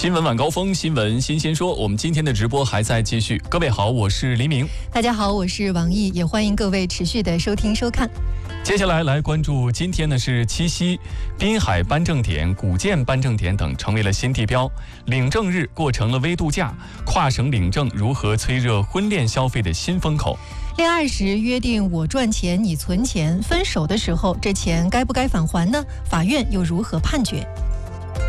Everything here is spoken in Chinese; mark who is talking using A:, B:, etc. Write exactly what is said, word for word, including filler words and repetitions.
A: 新闻晚高峰，新闻新鲜说，我们今天的直播还在继续。各位好，我是黎明。
B: 大家好，我是王毅，也欢迎各位持续的收听收看。
A: 接下来来关注今天呢是七夕，滨海颁证点、古建颁证点等成为了新地标，领证日过成了微度假，跨省领证如何催热婚恋消费的新风口。
B: 恋爱时约定我赚钱你存钱，分手的时候这钱该不该返还呢？法院又如何判决？